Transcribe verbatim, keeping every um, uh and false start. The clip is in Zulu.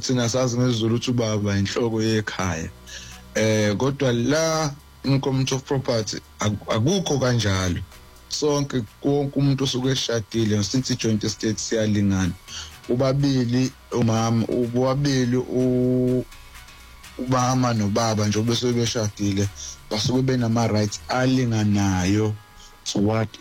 thina sazi ngesiZulu ukuthi ubaba inhloko yekhaya. Eh kodwa la in community of property akukho kanjalo. Sonke konke umuntu osuke eshadile since joint estate siyalingana. Ubabili umama ubabili u ubama nobaba nje bese beshadile basuke benama rights alinganayo to what